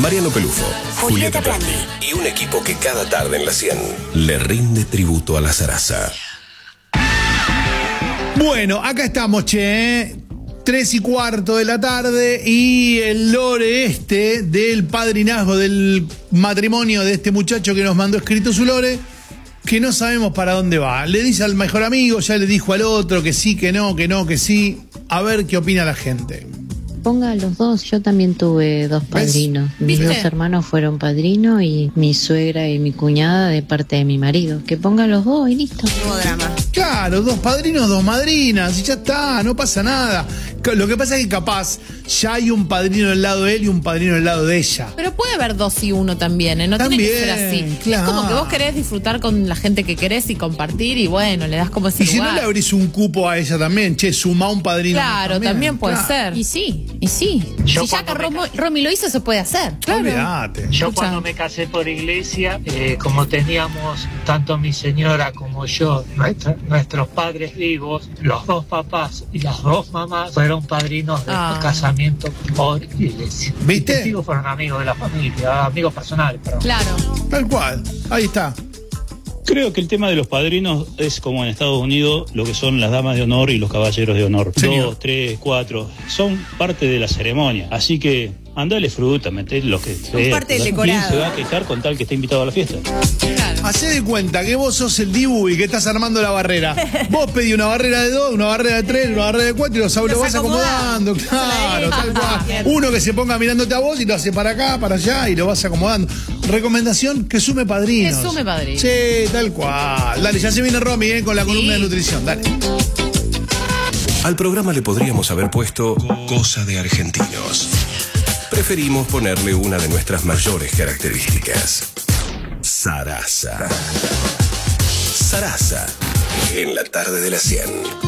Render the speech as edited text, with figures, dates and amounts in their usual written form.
Mariano Pelufo, Julieta Prandi y un equipo que cada tarde en la 100 le rinde tributo a la zaraza. Bueno, acá estamos, 3:15 de la tarde y el lore del padrinazgo, del matrimonio de este muchacho que nos mandó escrito su lore, que no sabemos para dónde va. Le dice al mejor amigo, ya le dijo al otro que sí, que no, que sí. A ver qué opina la gente. Ponga a los dos, yo también tuve dos padrinos. Mis dos hermanos fueron padrinos y mi suegra y mi cuñada de parte de mi marido. Que ponga a los dos y listo. No drama. Claro, dos padrinos, dos madrinas, y ya está, no pasa nada. Lo que pasa es que capaz ya hay un padrino del lado de él y un padrino del lado de ella. Pero puede haber dos y uno también, ¿eh? No también, tiene que ser así. claro. Es como que vos querés disfrutar con la gente que querés y compartir y bueno, le das como ese Y si lugar. no le abrís un cupo a ella también, suma un padrino. Claro, también puede ser. Y sí. Si ya que Romy lo hizo, se puede hacer. Claro. Olvídate. Yo cuando me casé por iglesia, como teníamos tanto mi señora como yo, nuestros padres vivos, los dos papás y las dos mamás fueron padrinos de casamiento por iglesia. ¿Viste? Los testigos fueron amigos de la familia, amigos personales, perdón. Claro. Tal cual, ahí está. Creo que el tema de los padrinos es como en Estados Unidos lo que son las damas de honor y los caballeros de honor. Señor. 2, 3, 4. Son parte de la ceremonia. Así que andale fruta, meté lo que sea. parte del ¿Quién decorado. se va a quejar con tal que esté invitado a la fiesta? Claro. Hacé de cuenta que vos sos el Dibu y que estás armando la barrera. Vos pedí una barrera de 2, una barrera de 3, una barrera de 4 y lo vas acomodando. Claro, tal cual. Uno que se ponga mirándote a vos y lo hace para acá, para allá y lo vas acomodando. Recomendación, que sume padrinos. Que sume padrinos. Sí, tal cual. Dale, ya se viene Romy con la columna de nutrición. Dale. Al programa le podríamos haber puesto Cosa de Argentinos. Preferimos ponerle una de nuestras mayores características. Zaraza. Zaraza. En la tarde de la 100.